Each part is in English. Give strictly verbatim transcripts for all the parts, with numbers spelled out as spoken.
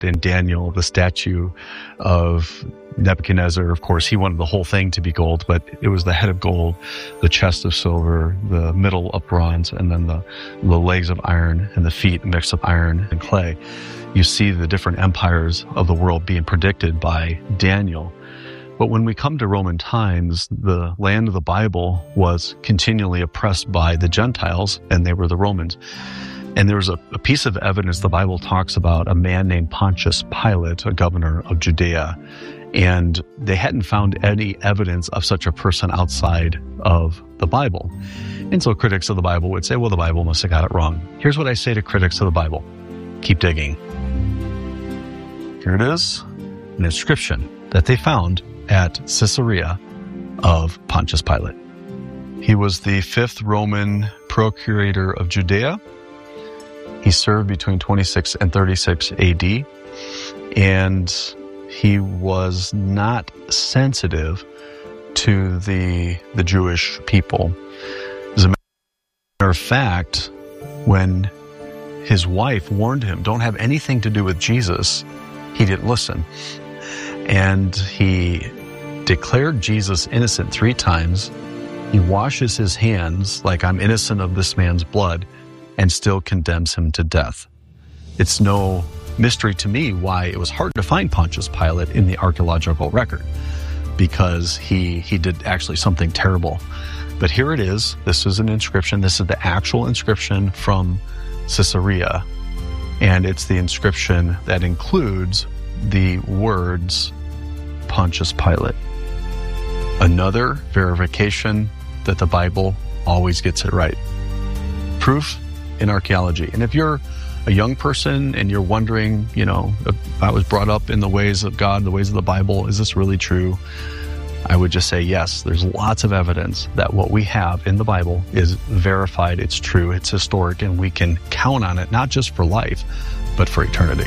in Daniel, the statue of Nebuchadnezzar. Of course, he wanted the whole thing to be gold, but it was the head of gold, the chest of silver, the middle of bronze, and then the, the legs of iron and the feet mixed of iron and clay. You see the different empires of the world being predicted by Daniel. But when we come to Roman times, the land of the Bible was continually oppressed by the Gentiles, and they were the Romans. And there's a, a piece of evidence the Bible talks about a man named Pontius Pilate, a governor of Judea. And they hadn't found any evidence of such a person outside of the Bible. And so critics of the Bible would say, well, the Bible must have got it wrong. Here's what I say to critics of the Bible. Keep digging. Here it is, an inscription that they found at Caesarea of Pontius Pilate. He was the fifth Roman procurator of Judea. He served between twenty-six and thirty-six A D, and he was not sensitive to the, the Jewish people. As a matter of fact, when his wife warned him, don't have anything to do with Jesus, he didn't listen. And he declared Jesus innocent three times. He washes his hands like I'm innocent of this man's blood and still condemns him to death. It's no mystery to me why it was hard to find Pontius Pilate in the archaeological record, because he, he did actually something terrible. But here it is. This is an inscription. This is the actual inscription from Caesarea. And it's the inscription that includes the words Pontius Pilate. Another verification that the Bible always gets it right. Proof in archaeology. And if you're a young person and you're wondering, you know, if I was brought up in the ways of God, the ways of the Bible, is this really true? I would just say yes. There's lots of evidence that what we have in the Bible is verified, it's true, it's historic, and we can count on it, not just for life, but for eternity.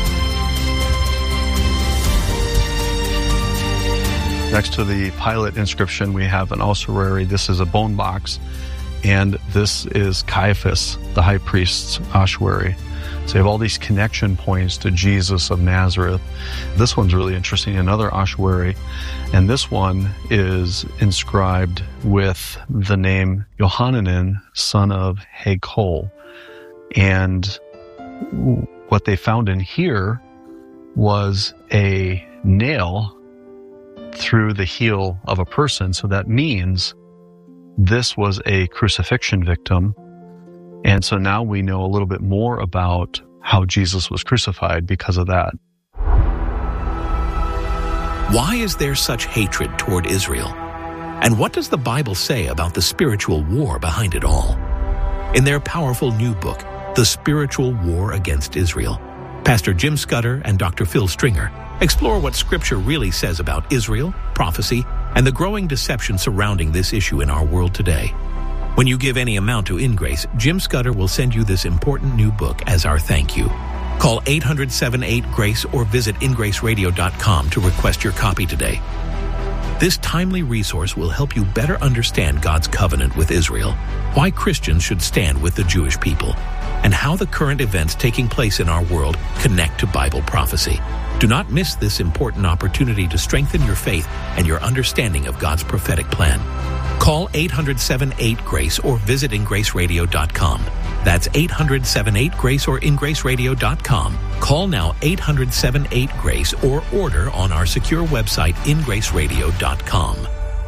Next to the Pilate inscription, we have an ossuary. This is a bone box, and this is Caiaphas, the high priest's ossuary. So you have all these connection points to Jesus of Nazareth. This one's really interesting, another ossuary, and this one is inscribed with the name Yohanan, son of Hakol. And what they found in here was a nail through the heel of a person. So that means this was a crucifixion victim. And so now we know a little bit more about how Jesus was crucified because of that. Why is there such hatred toward Israel? And what does the Bible say about the spiritual war behind it all? In their powerful new book, The Spiritual War Against Israel, Pastor Jim Scudder and Doctor Phil Stringer explore what Scripture really says about Israel, prophecy, and the growing deception surrounding this issue in our world today. When you give any amount to InGrace, Jim Scudder will send you this important new book as our thank you. Call eight hundred, seven eight, GRACE or visit in grace radio dot com to request your copy today. This timely resource will help you better understand God's covenant with Israel, why Christians should stand with the Jewish people, and how the current events taking place in our world connect to Bible prophecy. Do not miss this important opportunity to strengthen your faith and your understanding of God's prophetic plan. Call eight hundred, seven eight, GRACE or visit in grace radio dot com. That's eight hundred, seven eight, GRACE or in grace radio dot com. Call now eight hundred, seven eight, GRACE or order on our secure website in grace radio dot com.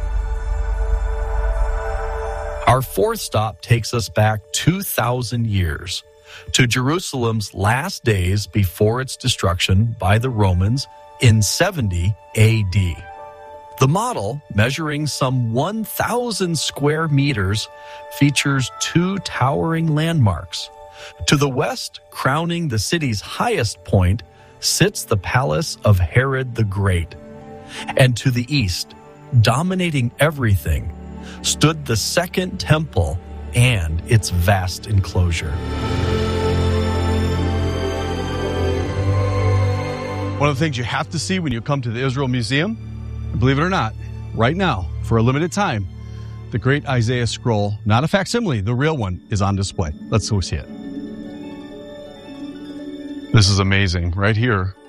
Our fourth stop takes us back two thousand years to Jerusalem's last days before its destruction by the Romans in seventy A D. The model, measuring some one thousand square meters, features two towering landmarks. To the west, crowning the city's highest point, sits the palace of Herod the Great. And to the east, dominating everything, stood the Second Temple and its vast enclosure. One of the things you have to see when you come to the Israel Museum, believe it or not, right now, for a limited time, the great Isaiah scroll, not a facsimile, the real one, is on display. Let's go see it. This is amazing right here.